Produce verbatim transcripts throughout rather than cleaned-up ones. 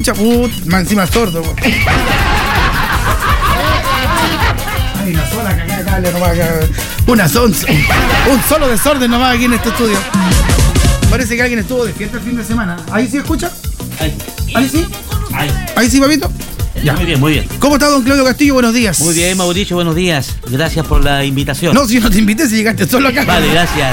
escucha? Put, más encima sordo. Ay, una sola cagada, cable nomás. Una son, un solo desorden nomás aquí en este estudio. Parece que alguien estuvo despierto el fin de semana. ¿Ahí sí escucha? Ahí. ¿Ahí sí? Ahí. ¿Ahí sí, papito? Ya. Muy bien, muy bien. ¿Cómo está don Claudio Castillo? Buenos días. Muy bien, Mauricio, buenos días. Gracias por la invitación. No, si yo no te invité, si llegaste solo acá. Vale, gracias.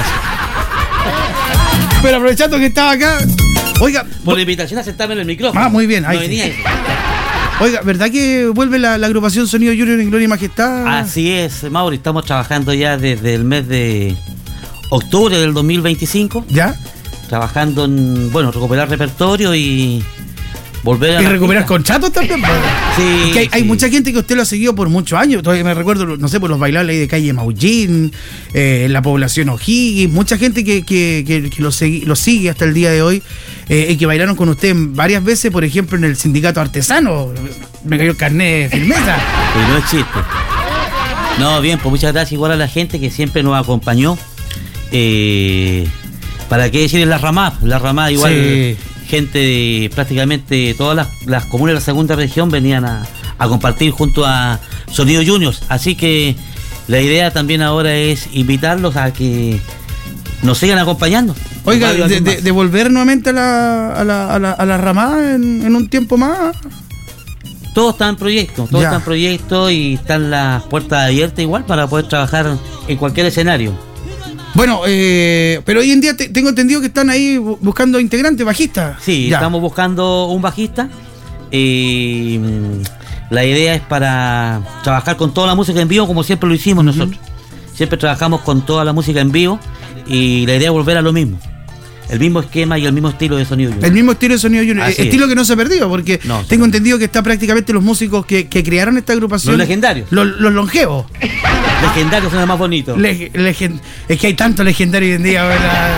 Pero aprovechando que estaba acá. Oiga. Por la invitación a sentarme en el micrófono. Ah, muy bien. Ahí no sí. venía. Oiga, ¿verdad que vuelve la, la agrupación Sonido Junior en Gloria y Majestad? Así es, Mauri. Estamos trabajando ya desde el mes de octubre del dos mil veinticinco. ¿Ya? Trabajando en, bueno, recuperar repertorio y volver a... Y recuperar contratos también. Sí, que hay, sí. hay mucha gente que usted lo ha seguido por muchos años. Todavía me recuerdo, no sé, por los bailables ahí de calle Maullín, eh, en la población O'Higgins. Mucha gente que, que, que, que lo, segui, lo sigue hasta el día de hoy eh, y que bailaron con usted varias veces, por ejemplo, en el sindicato artesano. Me cayó el carnet de firmeza. Y no existe. No, bien, pues muchas gracias igual a la gente que siempre nos acompañó. Eh, ¿Para qué decir en la ramada? La ramada igual... Sí. Gente de prácticamente todas las, las comunas de la segunda región venían a, a compartir junto a Sonido Juniors. Así que la idea también ahora es invitarlos a que nos sigan acompañando. Oiga, de, de, de volver nuevamente a la, a la, a la, a la ramada en, en un tiempo más. Todo está en proyecto, todo Ya. está en proyecto y están las puertas abiertas igual para poder trabajar en cualquier escenario. Bueno, eh, pero hoy en día te, tengo entendido que están ahí bu- buscando integrantes, bajistas. Sí, Ya. estamos buscando un bajista. Y la idea es para trabajar con toda la música en vivo como siempre lo hicimos uh-huh. nosotros. Siempre trabajamos con toda la música en vivo y la idea es volver a lo mismo. El mismo esquema y el mismo estilo de Sonido Junior. El mismo estilo de Sonido Junior. Así Estilo es. que no se ha perdido, porque No, tengo sí. entendido que está prácticamente los músicos que, que crearon esta agrupación. Los legendarios. Los, los longevos. Legendarios son los más bonitos. Leg- legend- es que hay tanto legendario hoy en día, ¿verdad?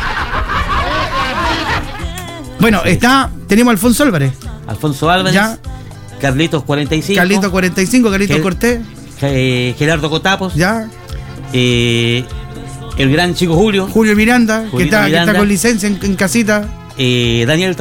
Bueno, Sí. está, tenemos a Alfonso Álvarez. Alfonso Álvarez, Ya. Carlitos cuarenta y cinco, Carlito cuarenta y cinco, Carlito Ger- Cortés. eh, Gerardo Cotapos, Ya. eh, el gran Chico Julio, Julio Miranda, que Julito está, que Miranda. está con licencia en, en casita. eh, Daniel